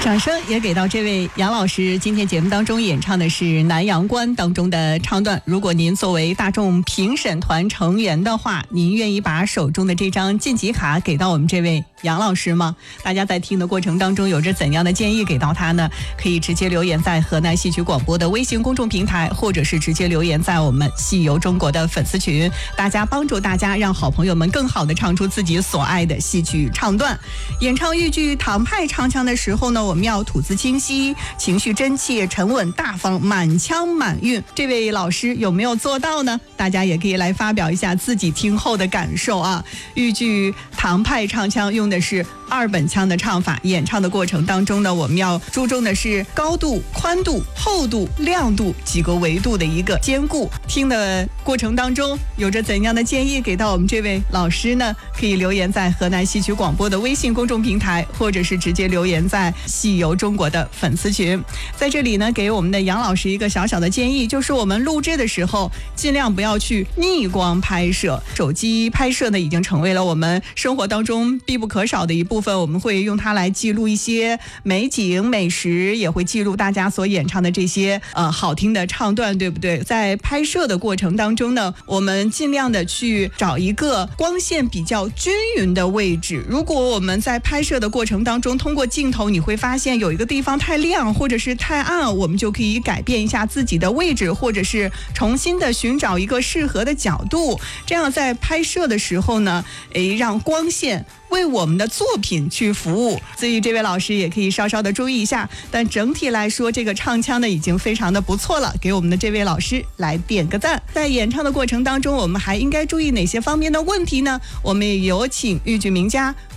掌声也给到这位杨老师，今天节目当中演唱的是《南阳关》当中的唱段。如果您作为大众评审团成员的话，您愿意把手中的这张晋级卡给到我们这位杨老师吗？大家在听的过程当中有着怎样的建议给到他呢？可以直接留言在河南戏曲广播的微信公众平台，或者是直接留言在我们戏游中国的粉丝群，大家帮助大家让好朋友们更好的唱出自己所爱的戏曲唱段。演唱豫剧唐派唱腔的时候呢，我们要吐字清晰，情绪真切沉稳大方，满腔满韵。这位老师有没有做到呢？大家也可以来发表一下自己听后的感受啊。豫剧唐派唱腔用的是二本腔的唱法，演唱的过程当中呢，我们要注重的是高度、宽度、厚度、亮度几个维度的一个兼顾。听的过程当中有着怎样的建议给到我们这位老师呢？可以留言在河南戏曲广播的微信公众平台，或者是直接留言在戏游中国的粉丝群。在这里呢，给我们的杨老师一个小小的建议，就是我们录制的时候尽量不要去逆光拍摄。手机拍摄呢已经成为了我们生活当中必不可少的一部分，我们会用它来记录一些美景美食，也会记录大家所演唱的这些好听的唱段，对不对？在拍摄的过程当中呢，我们尽量的去找一个光线比较均匀的位置。如果我们在拍摄的过程当中通过镜头，你会发现有一个地方太亮或者是太暗，我们就可以改变一下自己的位置，或者是重新的寻找一个适合的角度，这样在拍摄的时候呢，让光线为我们的作品去服务。所以这位老师也可以稍稍的注意一下，但整体来说这个唱腔呢已经非常的不错了，给我们的这位老师来点个赞。在演唱的过程当中，我们还应该注意哪些方面的问题呢？我们也有请豫剧名家